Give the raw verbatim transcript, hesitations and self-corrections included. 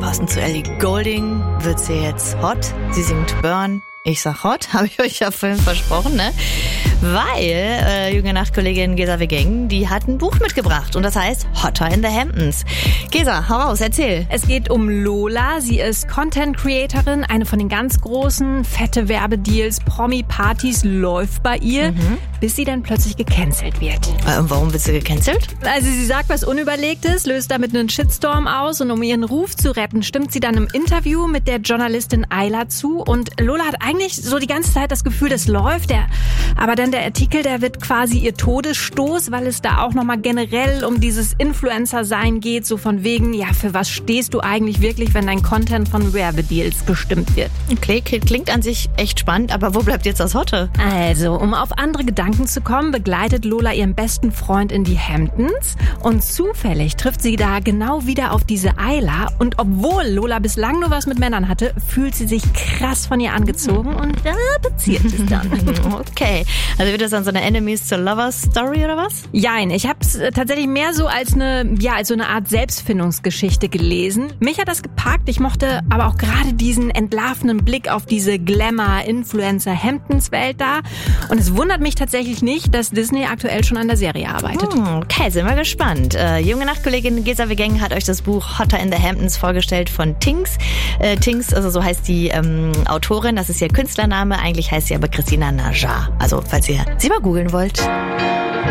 Passend zu Ellie Goulding wird sie jetzt hot. Sie singt Burn. Ich sag hot, habe ich euch ja vorhin versprochen, ne? Weil äh, junge Nachtkollegin Gesa Wegeng, die hat ein Buch mitgebracht und das heißt Hotter in the Hamptons. Gesa, hau raus, erzähl. Es geht um Lola. Sie ist Content-Creatorin, eine von den ganz großen, fette Werbedeals, Promi-Partys läuft bei ihr, mhm. bis sie dann plötzlich gecancelt wird. Äh, und warum wird sie gecancelt? Also sie sagt was Unüberlegtes, löst damit einen Shitstorm aus und um ihren Ruf zu retten, stimmt sie dann im Interview mit der Journalistin Ayla zu und Lola hat eigentlich so die ganze Zeit das Gefühl, das läuft, der, aber dann der Artikel, der wird quasi ihr Todesstoß, weil es da auch nochmal generell um dieses Influencer-Sein geht, so von wegen, ja, für was stehst du eigentlich wirklich, wenn dein Content von Werbedeals bestimmt wird. Okay, klingt an sich echt spannend, aber wo bleibt jetzt das Hotte? Also, um auf andere Gedanken zu kommen, begleitet Lola ihren besten Freund in die Hamptons und zufällig trifft sie da genau wieder auf diese Ayla und obwohl Lola bislang nur was mit Männern hatte, fühlt sie sich krass von ihr angezogen und äh, bezieht es dann. Okay, also wird das dann so eine Enemies to Lovers Story oder was? Jein, ich habe es tatsächlich mehr so als eine, ja, als so eine Art Selbstfindungsgeschichte gelesen. Mich hat das gepackt, ich mochte aber auch gerade diesen entlarvenden Blick auf diese Glamour-Influencer-Hamptons-Welt da und es wundert mich tatsächlich nicht, dass Disney aktuell schon an der Serie arbeitet. Hm, okay, sind wir gespannt. Äh, junge Nachtkollegin Gesa Wegeng hat euch das Buch Hotter in the Hamptons vorgestellt von Tinks. Äh, Tinks, also so heißt die ähm, Autorin, das ist ihr Künstlername, eigentlich heißt sie aber Christina Najar. Also, falls ihr sie mal googeln wollt.